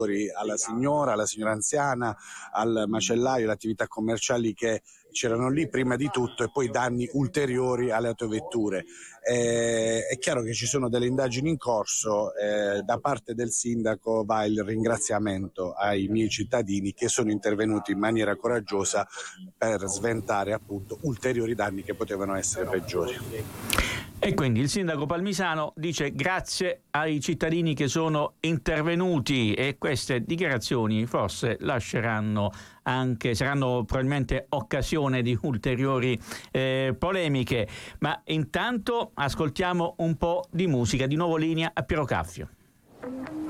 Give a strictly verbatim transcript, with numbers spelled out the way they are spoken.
alla signora, alla signora anziana, al macellaio, alle attività commerciali che c'erano lì prima di tutto, e poi danni ulteriori alle autovetture. Eh, è chiaro che ci sono delle indagini in corso, eh, da parte del sindaco va il ringraziamento ai miei cittadini che sono intervenuti in maniera coraggiosa per sventare appunto ulteriori danni che potevano essere peggiori. E quindi il sindaco Palmisano dice grazie ai cittadini che sono intervenuti, e queste dichiarazioni forse lasceranno anche, saranno probabilmente occasione di ulteriori eh, polemiche. Ma intanto ascoltiamo un po' di musica. Di nuovo linea a Piero Caffio.